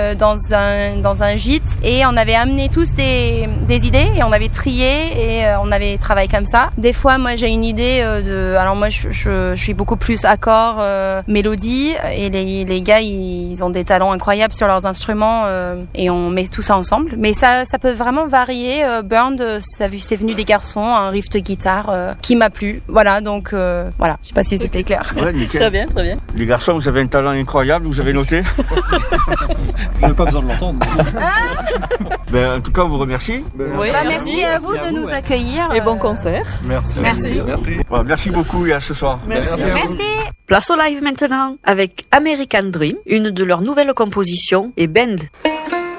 dans un gîte et on avait amené tous des idées et on avait trié et on avait travaillé comme ça. Des fois, moi, j'ai une idée alors moi, je suis beaucoup plus accord, mélodie et les gars, ils ont des talents incroyables sur leurs instruments et on met tout ça ensemble. Mais ça peut vraiment varier. Burned, c'est venu des garçons, un riff de guitare qui m'a plu. Voilà, donc voilà. Je sais pas si c'était clair. Ouais, nickel. Très bien, très bien. Les garçons, vous avez un talent incroyable, vous avez noté. Vous n'avez pas besoin de l'entendre. En tout cas, on vous remercie. Oui, merci à vous de nous accueillir. Et bon concert. Merci. Voilà, merci beaucoup et à ce soir. Merci. Place au live maintenant avec American Dream, une de leurs nouvelles compositions et Bend.